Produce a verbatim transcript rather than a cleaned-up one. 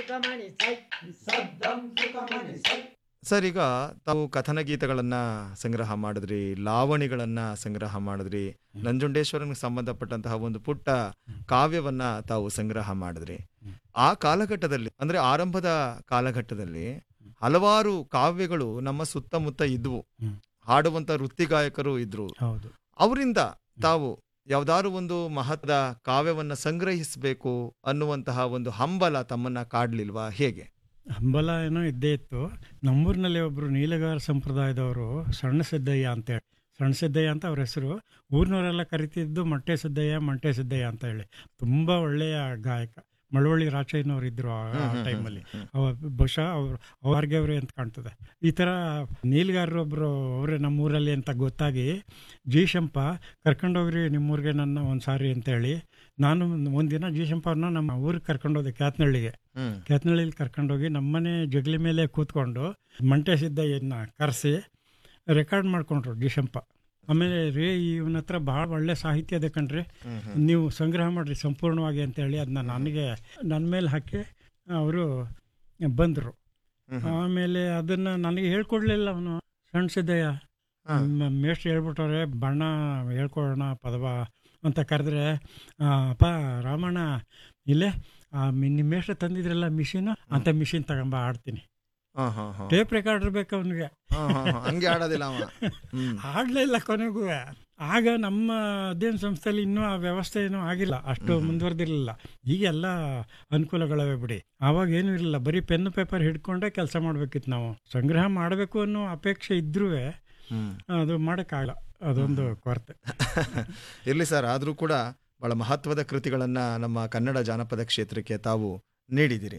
ಸುಖಮಣಿ ಸೈ ನಿಸಬ್ದಂ ಸುಖಮಣಿ ಸೈ. ಸರ್, ಈಗ ತಾವು ಕಥನ ಗೀತೆಗಳನ್ನ ಸಂಗ್ರಹ ಮಾಡಿದ್ರಿ, ಲಾವಣಿಗಳನ್ನ ಸಂಗ್ರಹ ಮಾಡಿದ್ರಿ, ನಂಜುಂಡೇಶ್ವರನಿಗೆ ಸಂಬಂಧಪಟ್ಟಂತಹ ಒಂದು ಪುಟ್ಟ ಕಾವ್ಯವನ್ನ ತಾವು ಸಂಗ್ರಹ ಮಾಡಿದ್ರಿ. ಆ ಕಾಲಘಟ್ಟದಲ್ಲಿ ಅಂದ್ರೆ ಆರಂಭದ ಕಾಲಘಟ್ಟದಲ್ಲಿ ಹಲವಾರು ಕಾವ್ಯಗಳು ನಮ್ಮ ಸುತ್ತಮುತ್ತ ಇದ್ವು, ಹಾಡುವಂತ ವೃತ್ತಿಗಾಯಕರು ಇದ್ರು. ಅವರಿಂದ ತಾವು ಯಾವ್ದಾದ್ರು ಒಂದು ಮಹತ್ವದ ಕಾವ್ಯವನ್ನ ಸಂಗ್ರಹಿಸಬೇಕು ಅನ್ನುವಂತಹ ಒಂದು ಹಂಬಲ ತಮ್ಮನ್ನ ಕಾಡ್ಲಿಲ್ವಾ, ಹೇಗೆ? ಹಂಬಲ ಏನೋ ಇದ್ದೇ ಇತ್ತು. ನಮ್ಮೂರಿನಲ್ಲಿ ಒಬ್ಬರು ನೀಲಗಾರ ಸಂಪ್ರದಾಯದವರು ಸಣ್ಣ ಸಿದ್ದಯ್ಯ ಅಂತೇಳಿ, ಸಣ್ಣ ಸಿದ್ದಯ್ಯ ಅಂತ ಅವ್ರ ಹೆಸರು. ಊರಿನವರೆಲ್ಲ ಕರಿತಿದ್ದು ಮಂಟೆ ಸಿದ್ದಯ್ಯ ಮಂಟೆ ಸಿದ್ದಯ್ಯ ಅಂತ ಹೇಳಿ. ತುಂಬ ಒಳ್ಳೆಯ ಗಾಯಕ. ಮಳವಳ್ಳಿ ರಾಚಯ್ಯನವ್ರು ಇದ್ರು ಆ ಟೈಮಲ್ಲಿ. ಬಹುಶಃ ಅವ್ರು ಅವ್ರಿಗೆ ಅವ್ರೆ ಅಂತ ಕಾಣ್ತದೆ. ಈ ಥರ ನೀಲಗಾರರೊಬ್ಬರು ಅವರೇ ನಮ್ಮೂರಲ್ಲಿ ಅಂತ ಗೊತ್ತಾಗಿ ಜಿ ಶಂಪ ಕರ್ಕೊಂಡೋಗ್ರಿ ನಿಮ್ಮೂರಿಗೆ ನನ್ನ ಒಂದು ಸಾರಿ ಅಂತೇಳಿ, ನಾನು ಒಂದಿನ ಜಿ ಶಂಪ ಅವ್ರನ್ನ ನಮ್ಮ ಊರಿಗೆ ಕರ್ಕೊಂಡೋದೆ, ಕ್ಯಾತ್ನಹಳ್ಳಿಗೆ. ಕ್ಯಾತ್ನಹಳ್ಳಿಲಿ ಕರ್ಕೊಂಡೋಗಿ ನಮ್ಮನೆ ಜಗಲಿ ಮೇಲೆ ಕೂತ್ಕೊಂಡು ಮಂಟೆ ಸಿದ್ದಯ್ಯನ ಕರೆಸಿ ರೆಕಾರ್ಡ್ ಮಾಡ್ಕೊಂಡ್ರು ಜಿ ಶಂಪ. ಆಮೇಲೆ ರೇ ಇವನ ಹತ್ರ ಭಾಳ ಒಳ್ಳೆ ಸಾಹಿತ್ಯ ಇದೆ ಕಣ್ರಿ, ನೀವು ಸಂಗ್ರಹ ಮಾಡಿರಿ ಸಂಪೂರ್ಣವಾಗಿ ಅಂತೇಳಿ ಅದನ್ನ ನನಗೆ ನನ್ನ ಮೇಲೆ ಹಾಕಿ ಅವರು ಬಂದರು. ಆಮೇಲೆ ಅದನ್ನು ನನಗೆ ಹೇಳ್ಕೊಡ್ಲಿಲ್ಲ ಅವನು. ಸಣ್ಣ ಸಿದ್ದಯ್ಯ ಮೇಷ್ಟ್ರು ಹೇಳ್ಬಿಟ್ಟವ್ರೆ, ಬಣ್ಣ ಹೇಳ್ಕೊಡೋಣ ಪದವ ಅಂತ ಕರೆದ್ರೆ, ಅಪ್ಪ ರಾಮಣ್ಣ ಇಲ್ಲೇ ನಿಮ್ಮ ಮೇಷ್ಟ್ರು ತಂದಿದ್ರಲ್ಲ ಮಿಷಿನ್, ಅಂತ ಮಿಷಿನ್ ತಗೊಂಬ ಆಡ್ತೀನಿ. ಟೇಪ್ ರೆಕಾರ್ಡರ್ ಬೇಕು ಅವನಿಗೆ. ಹಂಗೆ ಆಡೋದಿಲ್ಲ, ಆಡಲೇ ಇಲ್ಲ ಕೊನೆಗೂ. ಆಗ ನಮ್ಮ ಅಧ್ಯಯನ ಸಂಸ್ಥೆಯಲ್ಲಿ ಇನ್ನೂ ಆ ವ್ಯವಸ್ಥೆ ಏನೂ ಆಗಿಲ್ಲ, ಅಷ್ಟು ಮುಂದುವರೆದಿರಲಿಲ್ಲ. ಈಗೆಲ್ಲ ಅನುಕೂಲಗಳವೆ ಬಿಡಿ. ಆವಾಗ ಏನೂ ಇರಲಿಲ್ಲ, ಬರೀ ಪೆನ್ನು ಪೇಪರ್ ಹಿಡ್ಕೊಂಡೇ ಕೆಲಸ ಮಾಡಬೇಕಿತ್ತು. ನಾವು ಸಂಗ್ರಹ ಮಾಡಬೇಕು ಅನ್ನೋ ಅಪೇಕ್ಷೆ ಇದ್ರೂ ಅದು ಮಾಡೋಕ್ಕಾಗಲ್ಲ, ಅದೊಂದು ಕೊರತೆ. ಇರಲಿ ಸರ್, ಆದರೂ ಕೂಡ ಬಹಳ ಮಹತ್ವದ ಕೃತಿಗಳನ್ನು ನಮ್ಮ ಕನ್ನಡ ಜಾನಪದ ಕ್ಷೇತ್ರಕ್ಕೆ ತಾವು ನೀಡಿದಿರಿ.